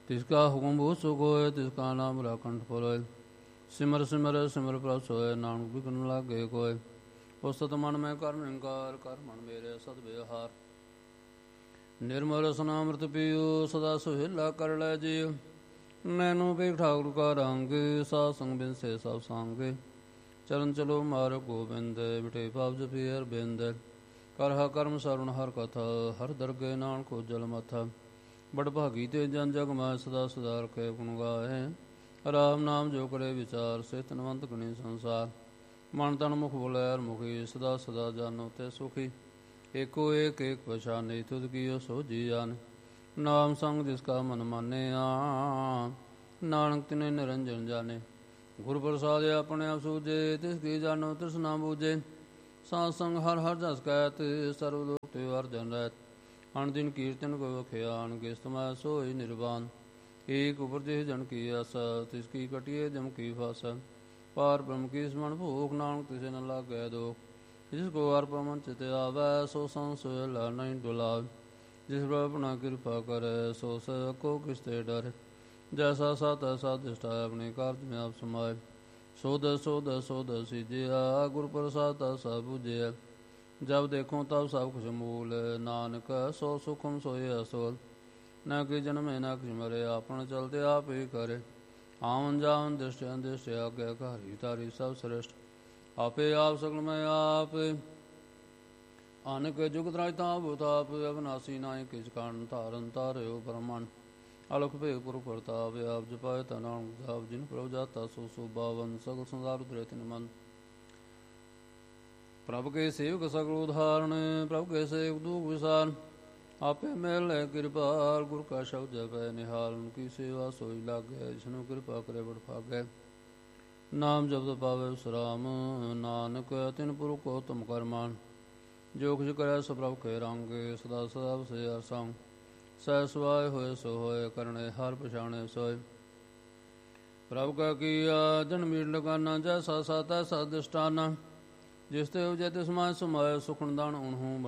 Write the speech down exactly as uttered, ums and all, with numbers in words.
तिसका हुकुम बहुत सुख होए, तिसका नाम राखंड फल होए। सिमर सिमर सिमर प्रभ सोए, नानक बिघन लागे कोय। ओ सत मन में कर निंकार, कर मन मेरे सद व्यवहार। निर्मल सनामृत पियो, सदा सुहेला कर लै जियो। नैनो पेख ठाकुर का रंग, साध संग बिन से सब सांग। चरण चलो मार्ग गोबिंद, बिटे पाप जपि हर बिंद। कर हा कर्म सरुण हर कथा, हर दरगे नानक उज्जवल मथा। बड़ भागी ते जन जग में, सदा सदा रखे गुण गाए। राम नाम जो करे विचार, से तनवंत गणी संसार। मन तन मुख बोले हर मुखी, सदा सदा जानो ते सुखी। एको एक एक पहचाने, तुद कियो सो जी जान। नाम संग जिसका मन माने, नानक तिने निरंजन जाने। गुरु प्रसाद अपने आप सूझे, तिसकी जानो तृष्णा बूझे। सात संग हर हर जस कहत, सर्वलोक ते हर जन रहत। अन दिन कीर्तन को खयान, किस्तमय सोई निर्वाण। एक उपदेश जन की आशा, तिसकी कटिए जम की फासा। पार ब्रह्म की स्मरण भूख, नानक तिसे न लागे दोख। जिसको अर्पण चित आवे, सो संसोला नहीं डुलावे। जिस पर अपना कृपा करे, सो को किसते डरे। जैसा सा तैसा दृष्टा, अपने कार्य में आप समाये। सोद सोद सोद सीजिया, गुरु प्रसाद सब बुझिया। जब देखो तब सब कुछ मूल, नानक सो सुखम सोए असोल। न कि जन्मे न कि मरे, आपन चलते आप ही करे। आवन जावन दृष्टि दृष्टि, आज्ञा कारी तारी सब श्रेष्ठ। आपे आप सकल में आप, आनक जुग त्राता भूताप। अविनाशी नाय किस कारण, तारन तारयो ब्रह्मण। अलख पे पुर प्रताप, आप जपाए तनाम जाप। जिन प्रभु जाता सो सो बावन, सगल संसार उतरे तिन मन। प्रभु के सेवक सगल उदाहरण, प्रभु के सेवक दुख विसार। आपे मेल कृपाल, गुरु का शब्द जपै निहाल। उनकी सेवा सोई लागे, जिसनु कृपा करे बड़ भागे। नाम जपत पावे विश्राम, नानक तिन पुर को तुम कर मान। जो कुछ करे सो प्रभु के रंग, सदा सदा से हर संग। सह सुहाय होए सो होए, करणे हर पछाणे सोए। प्रभु का किया जन मीट लगाना, जैसा सा तैसा दृष्टाना। जिस ते उजे तिस माय समाय, सुखन दान उन्हूं